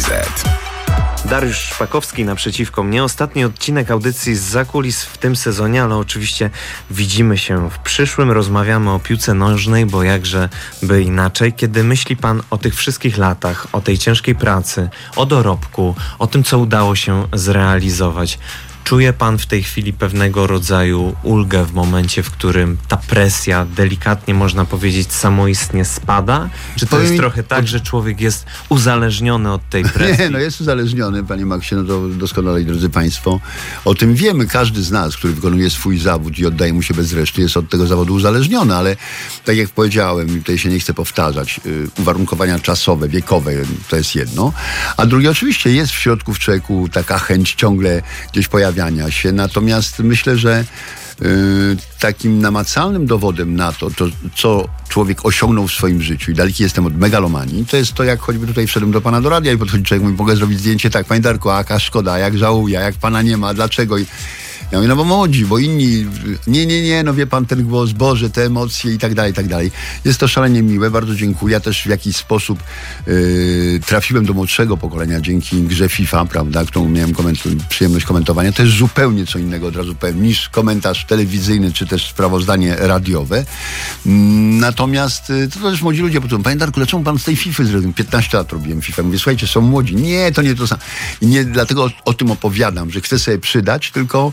Dariusz Szpakowski naprzeciwko mnie. Ostatni odcinek audycji Zza Kulis w tym sezonie, ale oczywiście widzimy się w przyszłym. Rozmawiamy o piłce nożnej, bo jakże by inaczej. Kiedy myśli pan o tych wszystkich latach, o tej ciężkiej pracy, o dorobku, o tym, co udało się zrealizować, czuje pan w tej chwili pewnego rodzaju ulgę w momencie, w którym ta presja, delikatnie można powiedzieć, samoistnie spada? Czy to jest trochę tak, że człowiek jest uzależniony od tej presji? Nie, jest uzależniony, panie Maksie, to doskonale, drodzy państwo. O tym wiemy. Każdy z nas, który wykonuje swój zawód i oddaje mu się bez reszty, jest od tego zawodu uzależniony, ale tak jak powiedziałem, i tutaj się nie chcę powtarzać, uwarunkowania czasowe, wiekowe, to jest jedno. A drugie, oczywiście jest w środku w człowieku taka chęć ciągle gdzieś pojawiania się. Natomiast myślę, że takim namacalnym dowodem na to, co człowiek osiągnął w swoim życiu i daleki jestem od megalomanii, to jest to, jak choćby tutaj wszedłem do pana do radia i podchodzi człowiek, mówi, mogę zrobić zdjęcie, tak, panie Darku, a jaka szkoda, jak żałuję, jak pana nie ma, dlaczego? Ja mówię, no bo młodzi, bo inni, nie, no wie pan, ten głos, Boże, te emocje i tak dalej. Jest to szalenie miłe, bardzo dziękuję. Ja też w jakiś sposób trafiłem do młodszego pokolenia dzięki grze FIFA, prawda, którą miałem przyjemność komentowania. To jest zupełnie co innego, od razu powiem, niż komentarz telewizyjny, czy też sprawozdanie radiowe. Natomiast to też młodzi ludzie powiedzą, panie Darku, dlaczego pan z tej FIFA zrobił? 15 lat robiłem FIFA. Mówię, słuchajcie, są młodzi. Nie, to nie to samo. I nie dlatego o tym opowiadam, że chcę sobie przydać, tylko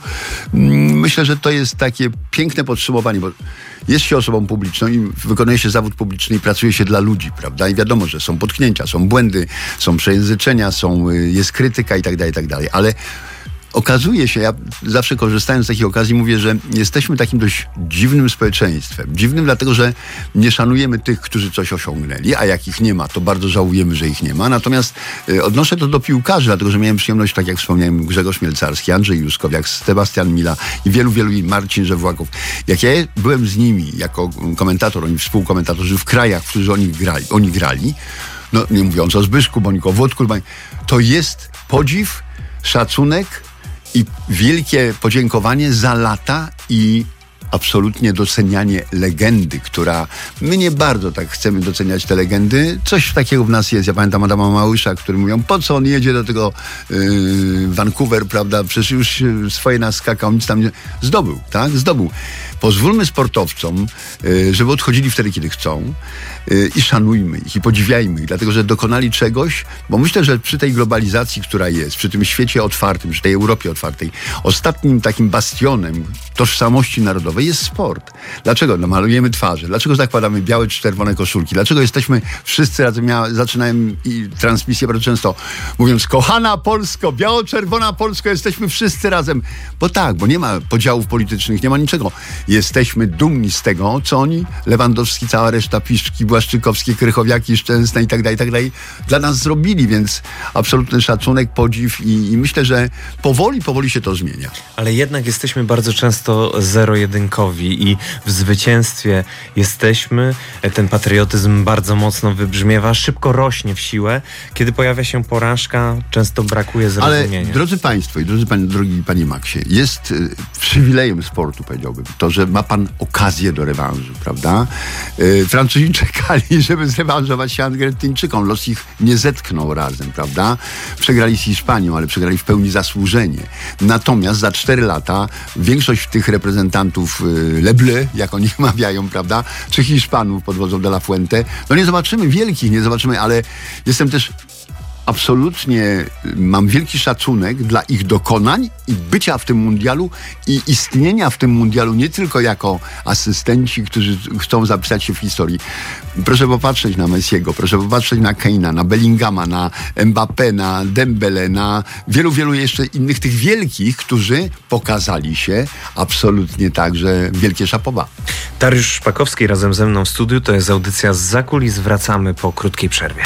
myślę, że to jest takie piękne podsumowanie, bo jest się osobą publiczną i wykonuje się zawód publiczny i pracuje się dla ludzi, prawda? I wiadomo, że są potknięcia, są błędy, są przejęzyczenia, jest krytyka i tak dalej, ale okazuje się, ja zawsze korzystając z takich okazji mówię, że jesteśmy takim dość dziwnym społeczeństwem. Dziwnym dlatego, że nie szanujemy tych, którzy coś osiągnęli, a jak ich nie ma, to bardzo żałujemy, że ich nie ma. Natomiast odnoszę to do piłkarzy, dlatego, że miałem przyjemność, tak jak wspomniałem, Grzegorz Mielcarski, Andrzej Juskowiak, Sebastian Mila i wielu i Marcin Żewłaków. Jak ja byłem z nimi jako komentator, oni współkomentatorzy w krajach, w których oni grali, no nie mówiąc o Zbyszku Bońku, o Włodku, to jest podziw, szacunek i wielkie podziękowanie za lata i absolutnie docenianie legendy, która my nie bardzo tak chcemy doceniać te legendy. Coś takiego w nas jest. Ja pamiętam Adama Małysza, który mówią, po co on jedzie do tego Vancouver, prawda? Przecież już swoje naskakał, nic tam nie... Zdobył. Pozwólmy sportowcom, żeby odchodzili wtedy, kiedy chcą i szanujmy ich i podziwiajmy ich, dlatego, że dokonali czegoś, bo myślę, że przy tej globalizacji, która jest, przy tym świecie otwartym, przy tej Europie otwartej, ostatnim takim bastionem tożsamości narodowej jest sport. Dlaczego? No, malujemy twarze. Dlaczego zakładamy białe czy czerwone koszulki? Dlaczego jesteśmy wszyscy razem? Ja zaczynałem transmisję bardzo często mówiąc, kochana Polsko, biało-czerwona Polsko, jesteśmy wszyscy razem. Bo nie ma podziałów politycznych, nie ma niczego. Jesteśmy dumni z tego, co oni, Lewandowski, cała reszta, Piszczki, Błaszczykowskie, Krychowiaki, Szczęsne i tak dalej, dla nas zrobili, więc absolutny szacunek, podziw i myślę, że powoli się to zmienia. Ale jednak jesteśmy bardzo często zero-jedynkowi i w zwycięstwie jesteśmy, ten patriotyzm bardzo mocno wybrzmiewa, szybko rośnie w siłę. Kiedy pojawia się porażka, często brakuje zrozumienia. Ale drodzy państwo i drogi panie Maksie, jest przywilejem sportu, powiedziałbym, to, że ma pan okazję do rewanżu, prawda? Francuzi czekali, żeby zrewanżować się Argentyńczykom. Los ich nie zetknął razem, prawda? Przegrali z Hiszpanią, ale przegrali w pełni zasłużenie. Natomiast za 4 lata większość tych reprezentantów Le Bleu, jak oni mawiają, prawda? Czy Hiszpanów pod wodzą De La Fuente. No nie zobaczymy wielkich, ale jestem też absolutnie, mam wielki szacunek dla ich dokonań i bycia w tym mundialu i istnienia w tym mundialu nie tylko jako asystenci, którzy chcą zapisać się w historii. Proszę popatrzeć na Messiego, proszę popatrzeć na Kane'a, na Bellingama, na Mbappé, na Dembele, na wielu jeszcze innych tych wielkich, którzy pokazali się absolutnie tak, że wielkie szapoba. Dariusz Szpakowski razem ze mną w studiu, to jest audycja Zza Kulis. Wracamy po krótkiej przerwie.